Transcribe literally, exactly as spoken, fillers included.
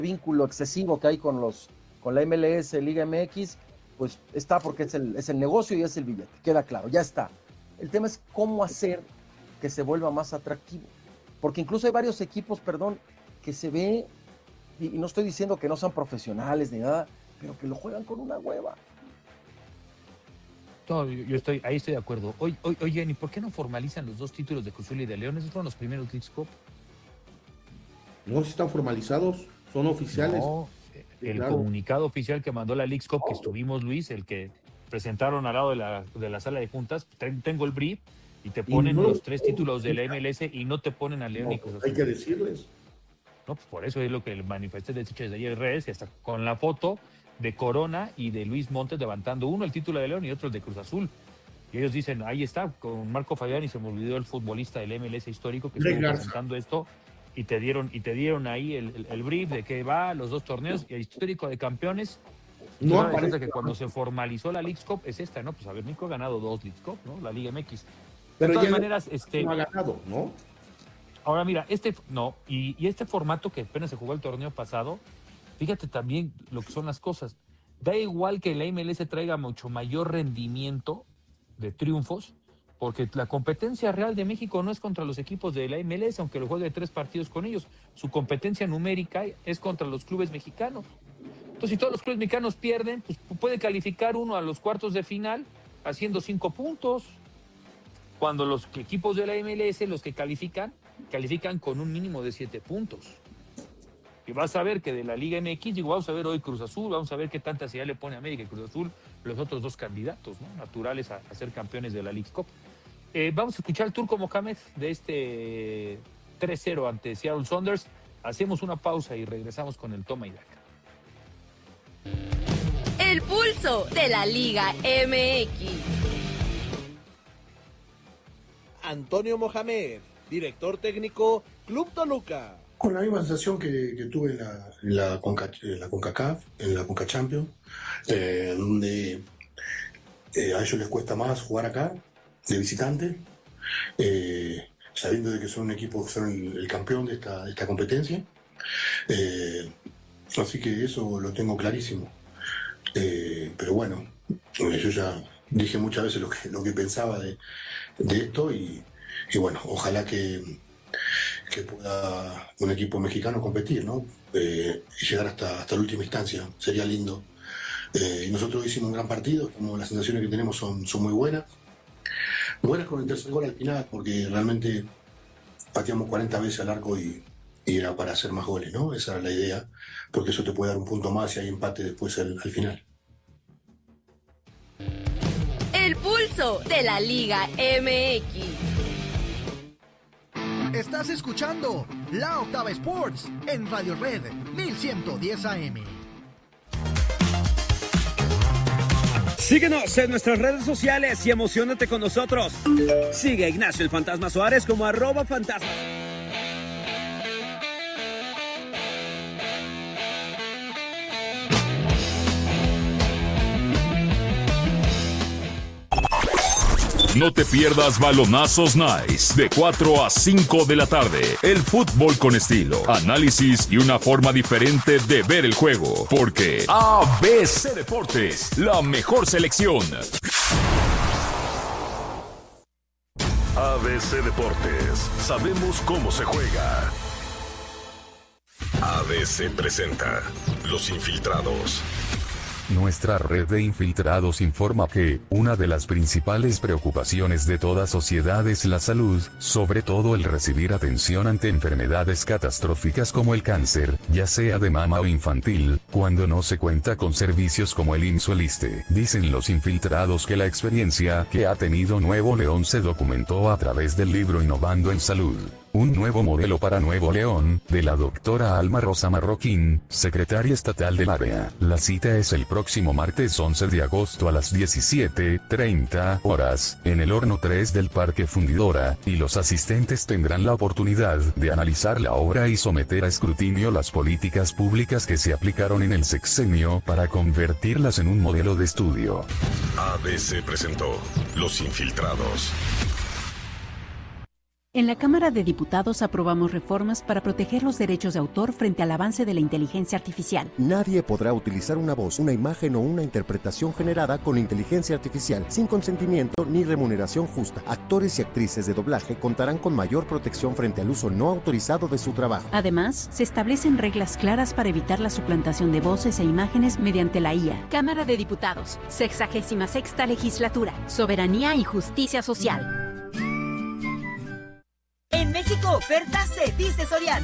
vínculo excesivo que hay con los con la M L S, Liga M X, pues está porque es el, es el negocio y es el billete, queda claro, ya está. El tema es cómo hacer que se vuelva más atractivo, porque incluso hay varios equipos, perdón, que se ve, y, y no estoy diciendo que no sean profesionales ni nada, pero que lo juegan con una hueva. No, yo estoy, ahí estoy de acuerdo. Oye, oye, Jenny, ¿por qué no formalizan los dos títulos de Cruz Azul y de León? Esos fueron los primeros Leagues Cup. No, si están formalizados, son oficiales. No, sí, el claro. comunicado oficial que mandó la Leagues Cup, que estuvimos, Luis, el que presentaron al lado de la, de la sala de juntas, tengo el brief, y te ponen no, los tres títulos de la M L S y no te ponen a León no, y Cruz Azul. Hay que decirles. No, pues por eso es lo que el manifesté de desde ayer en redes, y hasta con la foto de Corona y de Luis Montes levantando uno el título de León y otro el de Cruz Azul. Y ellos dicen, ahí está, con Marco Fabián, y se me olvidó el futbolista del M L S histórico que estuvo presentando esto, y te dieron y te dieron ahí el, el, el brief de que va, los dos torneos, y el histórico de campeones. No aparece que cuando se formalizó la Leagues Cup es esta, ¿no? Pues a ver, Nico ha ganado dos Leagues Cup, ¿no? La Liga M X. Pero de todas ya maneras, este... no ha ganado, ¿no? Ahora mira, este, no, y, y este formato que apenas se jugó el torneo pasado, fíjate también lo que son las cosas. Da igual que la M L S traiga mucho mayor rendimiento de triunfos, porque la competencia real de México no es contra los equipos de la M L S, aunque lo juegue tres partidos con ellos. Su competencia numérica es contra los clubes mexicanos. Entonces, si todos los clubes mexicanos pierden, pues puede calificar uno a los cuartos de final haciendo cinco puntos. Cuando los equipos de la M L S, los que califican, califican con un mínimo de siete puntos. Y vas a ver que de la Liga M X, digo, vamos a ver hoy Cruz Azul, vamos a ver qué tanta ansiedad le pone a América y Cruz Azul, los otros dos candidatos, ¿no?, naturales a, a ser campeones de la Leagues Cup. Eh, vamos a escuchar al Turco Mohamed de este tres cero ante Seattle Sounders. Hacemos una pausa y regresamos con el toma y daca. El pulso de la Liga M X. Antonio Mohamed, director técnico, Club Toluca. Con la misma sensación que, que tuve en la, en la, Conca, en la CONCACAF, en la Conca Champions, eh, donde eh, a ellos les cuesta más jugar acá, de visitante, eh, sabiendo de que son un equipo, son el, el campeón de esta, de esta competencia. Eh, así que eso lo tengo clarísimo. Eh, pero bueno, yo ya dije muchas veces lo que, lo que pensaba de, de esto y, y bueno, ojalá que que pueda un equipo mexicano competir, ¿no? Eh, y llegar hasta, hasta la última instancia, sería lindo. Eh, y nosotros hicimos un gran partido, como las sensaciones que tenemos son, son muy buenas. Buenas con el tercer gol al final, porque realmente pateamos cuarenta veces al arco y, y era para hacer más goles, ¿no? Esa era la idea, porque eso te puede dar un punto más y hay empate después al, al final. El pulso de la Liga M X. Estás escuchando La Octava Sports en Radio Red mil ciento diez A M. Síguenos en nuestras redes sociales y emocionate con nosotros. Sigue a Ignacio el Fantasma Suárez como arroba fantasma. No te pierdas Balonazos Nice de cuatro a cinco de la tarde. El fútbol con estilo, análisis y una forma diferente de ver el juego. Porque A B C Deportes, la mejor selección. A B C Deportes, sabemos cómo se juega. A B C presenta Los Infiltrados. Nuestra red de infiltrados informa que una de las principales preocupaciones de toda sociedad es la salud, sobre todo el recibir atención ante enfermedades catastróficas como el cáncer, ya sea de mama o infantil, cuando no se cuenta con servicios como el I M S S o el ISSSTE. Dicen los infiltrados que la experiencia que ha tenido Nuevo León se documentó a través del libro Innovando en Salud. Un nuevo modelo para Nuevo León, de la doctora Alma Rosa Marroquín, secretaria estatal del área. La cita es el próximo martes once de agosto a las diecisiete treinta horas, en el Horno tres del Parque Fundidora, y los asistentes tendrán la oportunidad de analizar la obra y someter a escrutinio las políticas públicas que se aplicaron en el sexenio para convertirlas en un modelo de estudio. A B C presentó Los Infiltrados. En la Cámara de Diputados aprobamos reformas para proteger los derechos de autor frente al avance de la inteligencia artificial. Nadie podrá utilizar una voz, una imagen o una interpretación generada con inteligencia artificial sin consentimiento ni remuneración justa. Actores y actrices de doblaje contarán con mayor protección frente al uso no autorizado de su trabajo. Además, se establecen reglas claras para evitar la suplantación de voces e imágenes mediante la I A. Cámara de Diputados, sexagésima sexta legislatura, soberanía y justicia social. En México ofertas se dice Soriana.